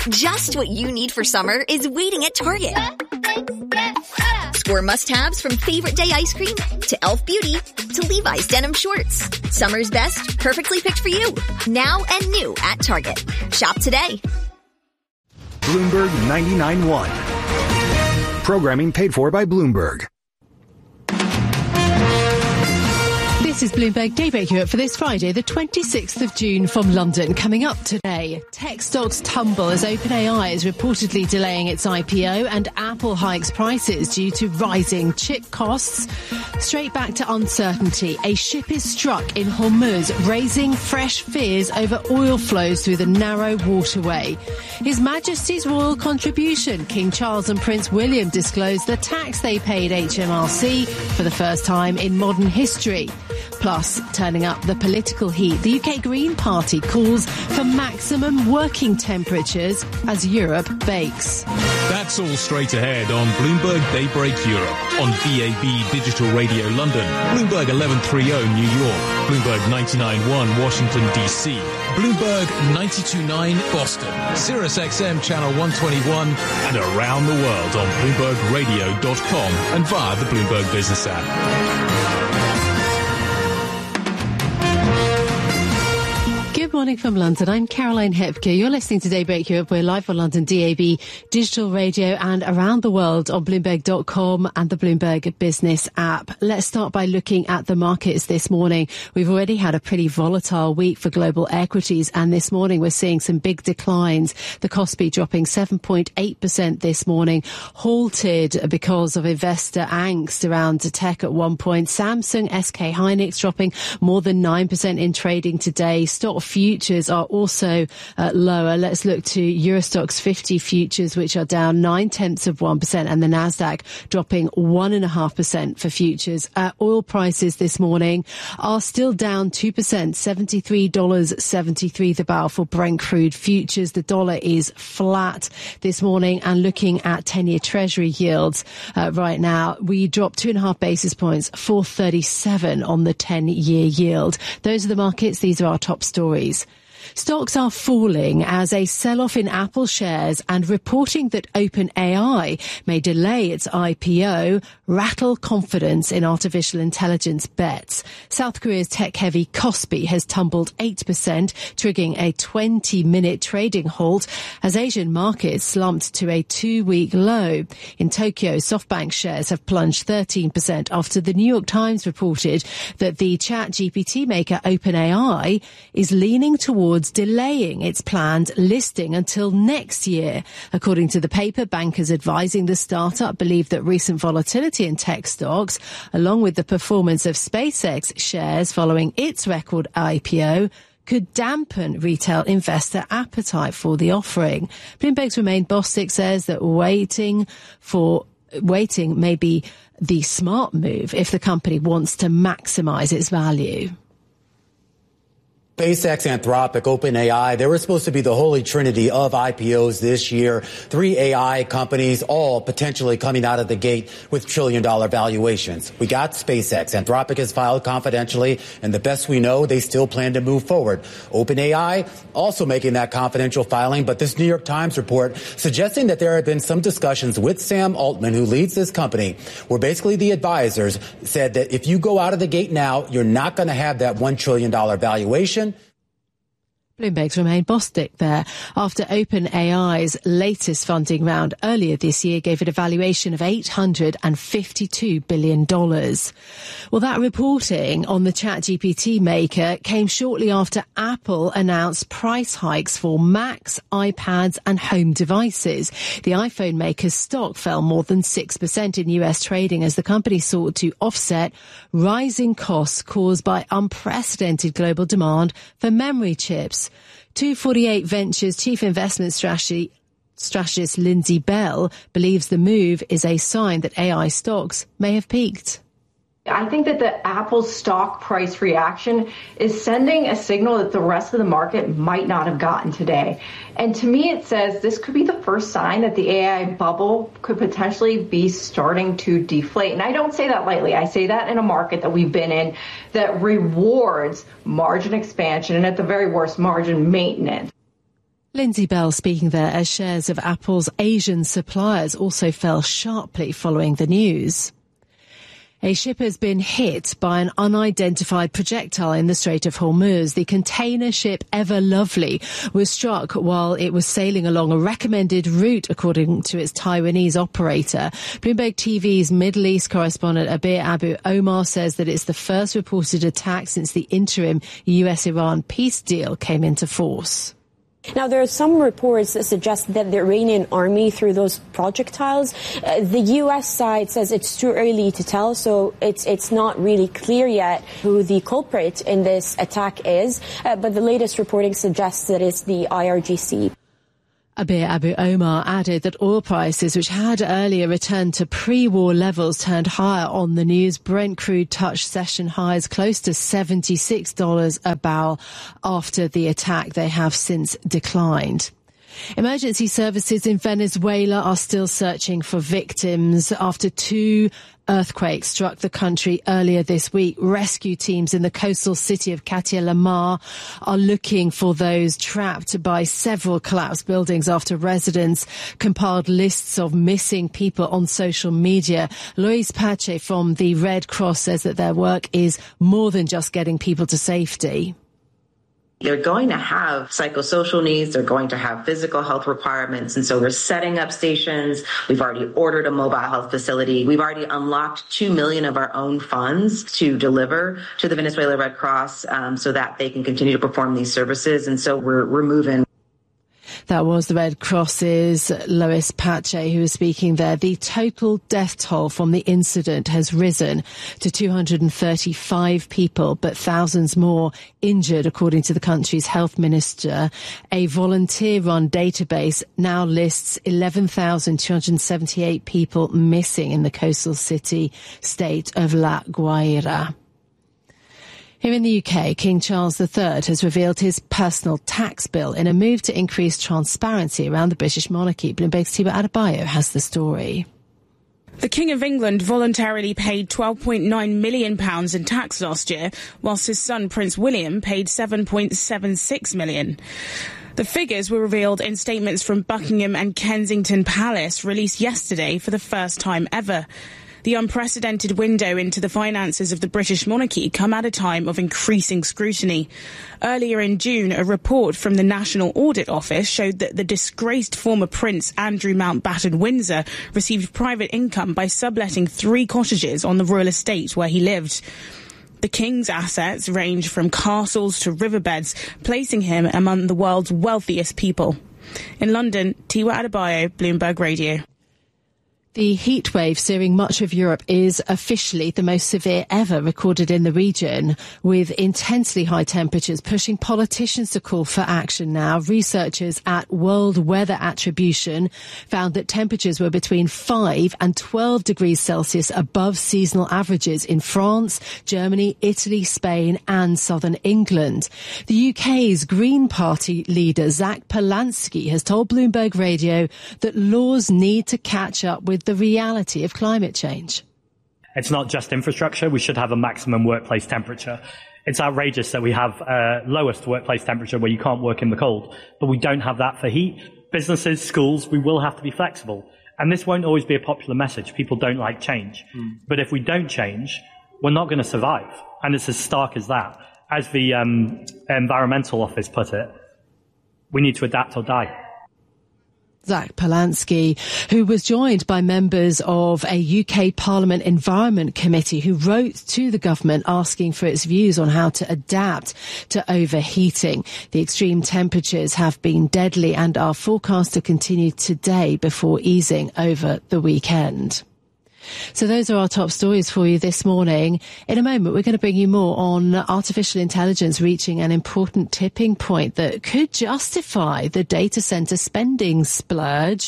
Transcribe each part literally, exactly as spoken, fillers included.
Just what you need for summer is waiting at Target. Score must-haves from favorite day ice cream to Elf Beauty to Levi's denim shorts. Summer's best, perfectly picked for you. Now and new at Target. Shop today. Bloomberg ninety-nine point one. Programming paid for by Bloomberg. This is Bloomberg Daybreak Europe for this Friday, the twenty-sixth of June from London. Coming up today, tech stocks tumble as OpenAI is reportedly delaying its I P O and Apple hikes prices due to rising chip costs. Straight back to uncertainty. A ship is struck in Hormuz, raising fresh fears over oil flows through the narrow waterway. His Majesty's royal contribution. King Charles and Prince William disclosed the tax they paid H M R C for the first time in modern history. Plus, turning up the political heat, the U K Green Party calls for maximum working temperatures as Europe bakes. That's all straight ahead on Bloomberg Daybreak Europe, on D A B Digital Radio London, Bloomberg eleven thirty New York, Bloomberg ninety-nine point one Washington, D C, Bloomberg ninety-two point nine Boston, Sirius X M Channel one twenty-one, and around the world on Bloomberg Radio dot com and via the Bloomberg Business app. Good morning from London. I'm Caroline Hepke. You're listening to Daybreak Europe. We're live on London D A B Digital Radio and around the world on Bloomberg dot com and the Bloomberg Business app. Let's start by looking at the markets this morning. We've already had a pretty volatile week for global equities, and this morning we're seeing some big declines. The Kospi dropping seven point eight percent this morning, halted because of investor angst around tech at one point. Samsung, S K Hynix dropping more than nine percent in trading today. Stock futures are also uh, lower. Let's look to Eurostoxx fifty futures, which are down nine tenths of one percent, and the Nasdaq dropping one and a half percent for futures. Uh, oil prices this morning are still down two percent, seventy-three dollars and seventy-three cents the barrel for Brent crude futures. The dollar is flat this morning, and looking at ten-year Treasury yields uh, right now, we dropped two and a half basis points, four thirty-seven on the ten-year yield. Those are the markets. These are our top stories. Stocks are falling as a sell-off in Apple shares and reporting that OpenAI may delay its I P O rattle confidence in artificial intelligence bets. South Korea's tech-heavy Kospi has tumbled eight percent, triggering a twenty-minute trading halt as Asian markets slumped to a two-week low. In Tokyo, SoftBank shares have plunged thirteen percent after the New York Times reported that the ChatGPT maker OpenAI is leaning towards delaying its planned listing until next year. According to the paper, bankers advising the startup believe that recent volatility in tech stocks, along with the performance of SpaceX shares following its record I P O, could dampen retail investor appetite for the offering. Bloomberg's Romain Bostic says that waiting for waiting may be the smart move if the company wants to maximize its value. SpaceX, Anthropic, OpenAI, they were supposed to be the holy trinity of I P Os this year. Three A I companies, all potentially coming out of the gate with trillion-dollar valuations. We got SpaceX. Anthropic has filed confidentially, and the best we know, they still plan to move forward. OpenAI also making that confidential filing, but this New York Times report suggesting that there have been some discussions with Sam Altman, who leads this company, where basically the advisors said that if you go out of the gate now, you're not going to have that one trillion dollars valuation. Bloomberg's Romain Bostic there. After OpenAI's latest funding round earlier this year gave it a valuation of eight hundred fifty-two billion dollars. Well, that reporting on the ChatGPT maker came shortly after Apple announced price hikes for Macs, iPads and home devices. The iPhone maker's stock fell more than six percent in U S trading as the company sought to offset rising costs caused by unprecedented global demand for memory chips. two forty-eight Ventures chief investment strategy, strategist Lindsay Bell believes the move is a sign that A I stocks may have peaked. I think that the Apple stock price reaction is sending a signal that the rest of the market might not have gotten today. And to me, it says this could be the first sign that the A I bubble could potentially be starting to deflate. And I don't say that lightly. I say that in a market that we've been in that rewards margin expansion and at the very worst, margin maintenance. Lindsay Bell speaking there as shares of Apple's Asian suppliers also fell sharply following the news. A ship has been hit by an unidentified projectile in the Strait of Hormuz. The container ship Ever Lovely was struck while it was sailing along a recommended route, according to its Taiwanese operator. Bloomberg T V's Middle East correspondent Abir Abu Omar says that it's the first reported attack since the interim U S Iran peace deal came into force. Now, there are some reports that suggest that the Iranian army threw those projectiles. Uh, the U S side says it's too early to tell, so it's it's not really clear yet who the culprit in this attack is. Uh, but the latest reporting suggests that it's the I R G C. Abir Abu Omar added that oil prices, which had earlier returned to pre-war levels, turned higher on the news. Brent crude touched session highs close to seventy-six dollars a barrel after the attack. They have since declined. Emergency services in Venezuela are still searching for victims after two earthquakes struck the country earlier this week. Rescue teams in the coastal city of Catia-La-Mar are looking for those trapped by several collapsed buildings after residents compiled lists of missing people on social media. Luis Pache from the Red Cross says that their work is more than just getting people to safety. They're going to have psychosocial needs. They're going to have physical health requirements. And so we're setting up stations. We've already ordered a mobile health facility. We've already unlocked two million of our own funds to deliver to the Venezuela Red Cross um, so that they can continue to perform these services. And so we're, we're moving. That was the Red Cross's Luis Pache who was speaking there. The total death toll from the incident has risen to two hundred thirty-five people, but thousands more injured, according to the country's health minister. A volunteer-run database now lists eleven thousand two hundred seventy-eight people missing in the coastal city state of La Guaira. Here in the U K, King Charles the Third has revealed his personal tax bill in a move to increase transparency around the British monarchy. Bloomberg's Tiba Adebayo has the story. The King of England voluntarily paid twelve point nine million pounds in tax last year, whilst his son Prince William paid seven point seven six million pounds. The figures were revealed in statements from Buckingham and Kensington Palace released yesterday for the first time ever. The unprecedented window into the finances of the British monarchy come at a time of increasing scrutiny. Earlier in June, a report from the National Audit Office showed that the disgraced former Prince Andrew Mountbatten Windsor received private income by subletting three cottages on the royal estate where he lived. The King's assets range from castles to riverbeds, placing him among the world's wealthiest people. In London, Tiwa Adebayo, Bloomberg Radio. The heat wave searing much of Europe is officially the most severe ever recorded in the region, with intensely high temperatures pushing politicians to call for action now. Researchers at World Weather Attribution found that temperatures were between five and twelve degrees Celsius above seasonal averages in France, Germany, Italy, Spain and southern England. The U K's Green Party leader Zach Polanski has told Bloomberg Radio that laws need to catch up with the reality of climate change. It's not just infrastructure. We should have a maximum workplace temperature. It's outrageous that we have uh, lowest workplace temperature where you can't work in the cold, but we don't have that for heat. Businesses, schools, we will have to be flexible. And this won't always be a popular message. People don't like change. Mm. But if we don't change, we're not going to survive. And it's as stark as that. As the um, Environmental Office put it, we need to adapt or die. Zach Polanski, who was joined by members of a U K Parliament Environment Committee who wrote to the government asking for its views on how to adapt to overheating. The extreme temperatures have been deadly and are forecast to continue today before easing over the weekend. So those are our top stories for you this morning. In a moment, we're going to bring you more on artificial intelligence reaching an important tipping point that could justify the data centre spending splurge.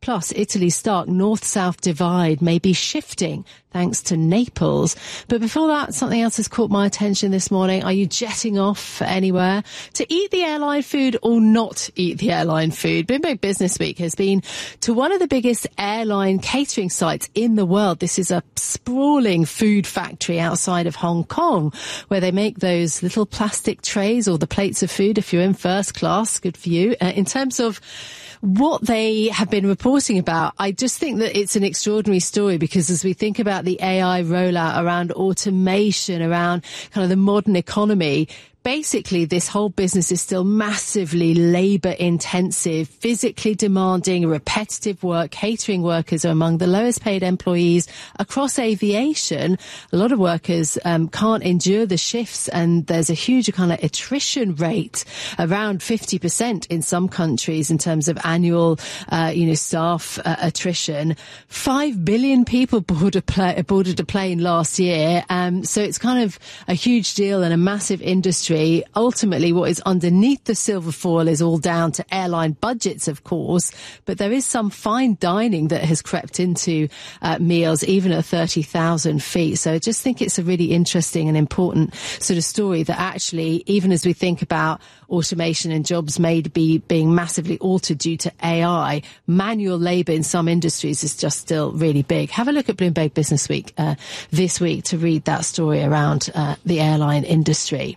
Plus, Italy's stark north-south divide may be shifting thanks to Naples. But before that, something else has caught my attention this morning. Are you jetting off anywhere to eat the airline food or not eat the airline food? Bloomberg Business Week has been to one of the biggest airline catering sites in the world. This is a sprawling food factory outside of Hong Kong, where they make those little plastic trays or the plates of food if you're in first class. Good for you. Uh, in terms of what they have been reporting about, I just think that it's an extraordinary story, because as we think about the A I rollout around automation, around kind of the modern economy, basically this whole business is still massively labour intensive, physically demanding, repetitive work. Catering workers are among the lowest paid employees across aviation. A lot of workers um, can't endure the shifts, and there's a huge kind of attrition rate, around fifty percent in some countries in terms of annual, uh, you know, staff uh, attrition. Five billion people boarded a, pla- boarded a plane last year. Um, so it's kind of a huge deal and a massive industry. Ultimately, what is underneath the silver foil is all down to airline budgets, of course, but there is some fine dining that has crept into uh, meals, even at thirty thousand feet. So I just think it's a really interesting and important sort of story that actually, even as we think about automation and jobs made be being massively altered due to A I, manual labour in some industries is just still really big. Have a look at Bloomberg Business Week uh, this week to read that story around uh, the airline industry.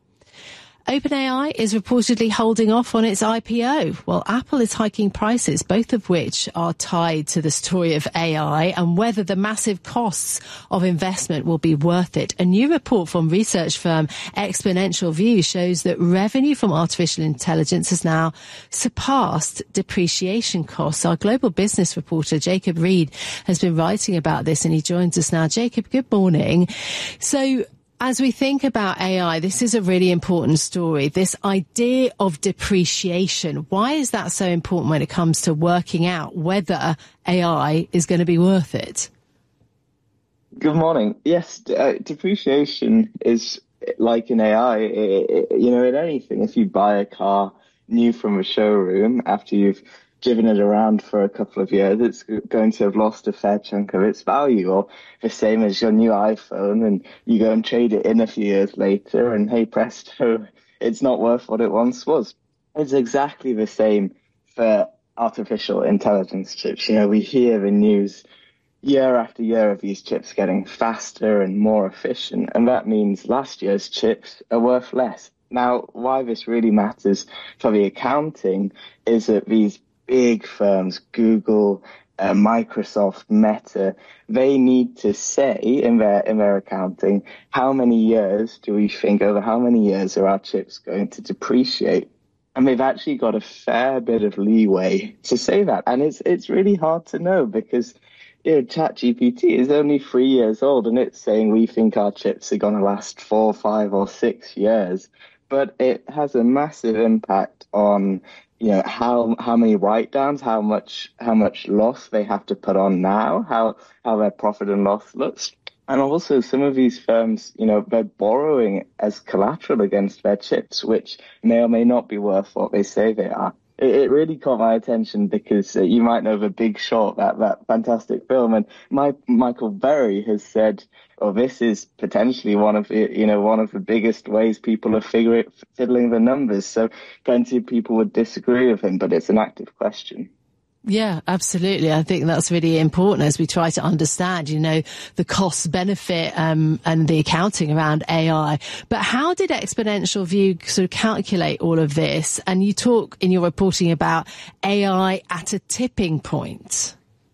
OpenAI is reportedly holding off on its I P O, while Apple is hiking prices, both of which are tied to the story of A I and whether the massive costs of investment will be worth it. A new report from research firm Exponential View shows that revenue from artificial intelligence has now surpassed depreciation costs. Our global business reporter, Jacob Reed, has been writing about this, and he joins us now. Jacob, good morning. So, as we think about A I, this is a really important story. This idea of depreciation, why is that so important when it comes to working out whether A I is going to be worth it? Good morning. Yes, uh, depreciation is like in A I, it, it, you know, in anything. If you buy a car new from a showroom after you've driven it around for a couple of years, it's going to have lost a fair chunk of its value. Or the same as your new iPhone, and you go and trade it in a few years later, and hey presto, it's not worth what it once was. It's exactly the same for artificial intelligence chips. You know, we hear the news year after year of these chips getting faster and more efficient, and that means last year's chips are worth less. Now, why this really matters for the accounting is that these big firms, Google, uh, Microsoft, Meta, they need to say in their in their accounting, how many years do we think, over how many years are our chips going to depreciate? And they've actually got a fair bit of leeway to say that. And it's it's really hard to know, because you know, ChatGPT is only three years old, and it's saying we think our chips are going to last four, five, or six years. But it has a massive impact on, you know, how how many write-downs, how much how much loss they have to put on now, how how their profit and loss looks. And also some of these firms, you know, they're borrowing as collateral against their chips, which may or may not be worth what they say they are. It, it really caught my attention because uh, you might know The Big Short, that, that fantastic film. And my, Michael Berry has said, oh, this is potentially one of the, you know, one of the biggest ways people are figuring, fiddling the numbers. So plenty of people would disagree with him, but it's an active question. Yeah, absolutely. I think that's really important as we try to understand, you know, the cost benefit um, and the accounting around A I. But how did Exponential View sort of calculate all of this? And you talk in your reporting about A I at a tipping point.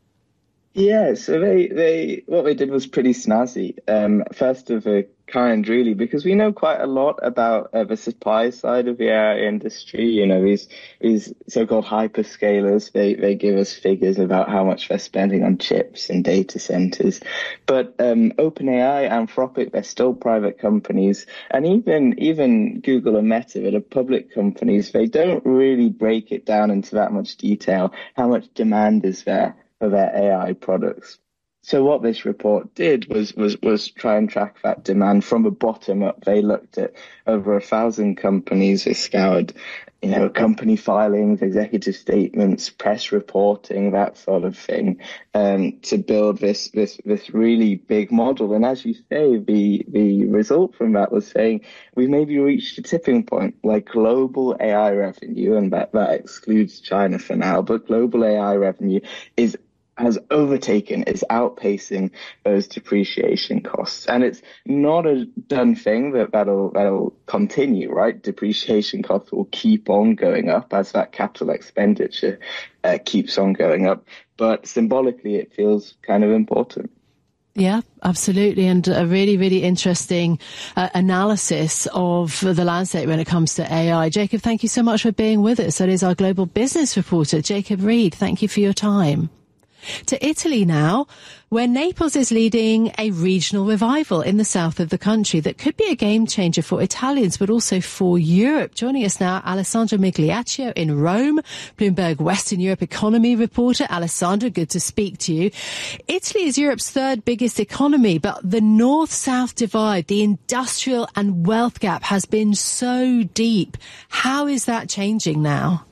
Yeah, so they, they what they did was pretty snazzy. Um, first of a kind, really, because we know quite a lot about uh, the supply side of the A I industry. You know, these these so-called hyperscalers, they, they give us figures about how much they're spending on chips and data centers. But um, OpenAI, Anthropic, they're still private companies. And even even Google and Meta, that are public companies, they don't really break it down into that much detail, how much demand is there for their A I products. So what this report did was was was try and track that demand from a bottom up. They looked at over a thousand companies. They scoured, you know, company filings, executive statements, press reporting, that sort of thing, um, to build this this this really big model. And as you say, the the result from that was saying we maybe reached a tipping point, like global A I revenue, and that that excludes China for now, but global A I revenue is has overtaken, is outpacing those depreciation costs. And it's not a done thing that that'll, that'll continue, right? Depreciation costs will keep on going up as that capital expenditure uh, keeps on going up. But symbolically, it feels kind of important. Yeah, absolutely. And a really, really interesting uh, analysis of the landscape when it comes to A I. Jacob, thank you so much for being with us. That is our global business reporter, Jacob Reed. Thank you for your time. To Italy now, where Naples is leading a regional revival in the south of the country that could be a game changer for Italians, but also for Europe. Joining us now, Alessandro Migliaccio in Rome, Bloomberg Western Europe economy reporter. Alessandro, good to speak to you. Italy is Europe's third biggest economy, but the north-south divide, the industrial and wealth gap has been so deep. How is that changing now?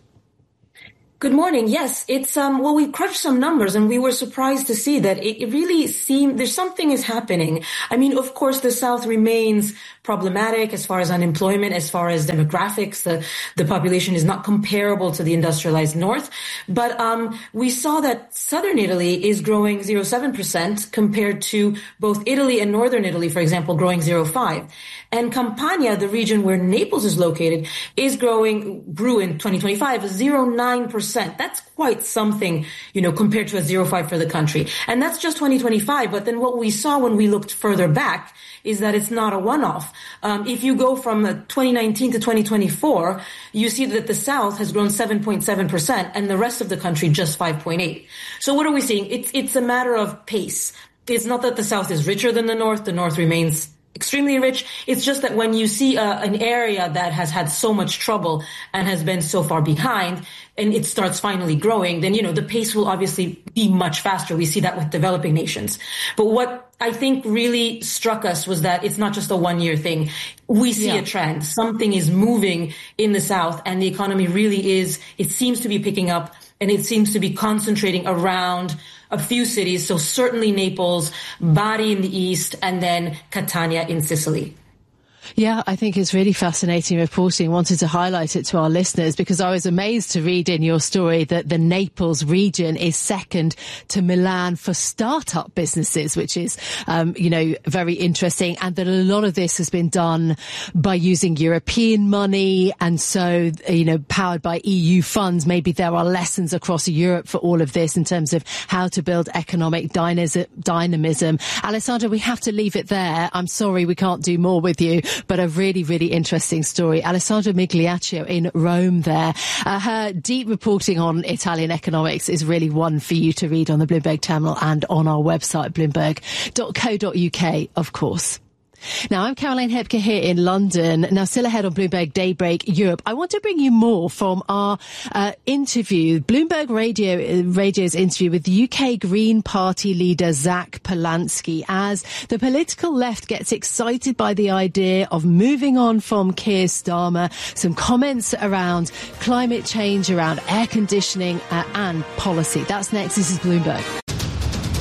Good morning. Yes, it's, um, well, we crunched some numbers and we were surprised to see that it, it really seemed there's something is happening. I mean, of course, the South remains problematic as far as unemployment, as far as demographics. The, the population is not comparable to the industrialized North. But, um, we saw that Southern Italy is growing zero point seven percent compared to both Italy and Northern Italy, for example, growing zero point five. And Campania, the region where Naples is located, is growing, grew in twenty twenty-five, zero point nine percent. That's quite something, you know, compared to a zero point five for the country. And that's just twenty twenty-five. But then what we saw when we looked further back is that it's not a one-off. Um, if you go from twenty nineteen to twenty twenty-four, you see that the South has grown seven point seven percent and the rest of the country just five point eight. So what are we seeing? It's, it's a matter of pace. It's not that the South is richer than the North. The North remains extremely rich. It's just that when you see uh, an area that has had so much trouble and has been so far behind and it starts finally growing, then, you know, the pace will obviously be much faster. We see that with developing nations. But what I think really struck us was that it's not just a one year thing. We see yeah. a trend. Something is moving in the South and the economy really is, it seems to be picking up and it seems to be concentrating around a few cities, so certainly Naples, Bari in the east, and then Catania in Sicily. Yeah, I think it's really fascinating reporting. Wanted to highlight it to our listeners because I was amazed to read in your story that the Naples region is second to Milan for startup businesses, which is, um, you know, very interesting. And that a lot of this has been done by using European money. And so, you know, powered by E U funds, maybe there are lessons across Europe for all of this in terms of how to build economic dynamism. Alessandro, we have to leave it there. I'm sorry we can't do more with you. But a really, really interesting story. Alessandro Migliaccio in Rome there. Uh, her deep reporting on Italian economics is really one for you to read on the Bloomberg Terminal and on our website, bloomberg dot co dot uk, of course. Now, I'm Caroline Hepker here in London. Now, still ahead on Bloomberg Daybreak Europe. I want to bring you more from our uh, interview, Bloomberg Radio Radio's interview with U K Green Party leader Zach Polanski, as the political left gets excited by the idea of moving on from Keir Starmer. Some comments around climate change, around air conditioning uh, and policy. That's next. This is Bloomberg.